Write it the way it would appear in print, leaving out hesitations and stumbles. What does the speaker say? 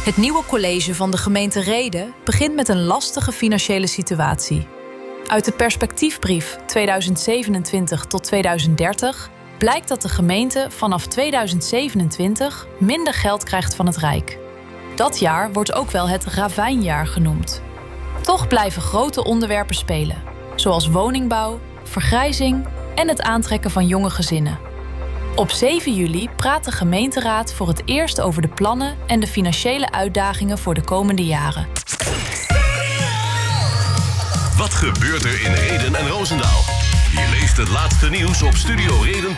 Het nieuwe college van de gemeente Rheden begint met een lastige financiële situatie. Uit de perspectiefbrief 2027 tot 2030 blijkt dat de gemeente vanaf 2027 minder geld krijgt van het Rijk. Dat jaar wordt ook wel het ravijnjaar genoemd. Toch blijven grote onderwerpen spelen, zoals woningbouw, vergrijzing en het aantrekken van jonge gezinnen. Op 7 juli praat de gemeenteraad voor het eerst over de plannen en de financiële uitdagingen voor de komende jaren. Wat gebeurt er in Rheden en Roosendaal? Je leest het laatste nieuws op Studio Reden.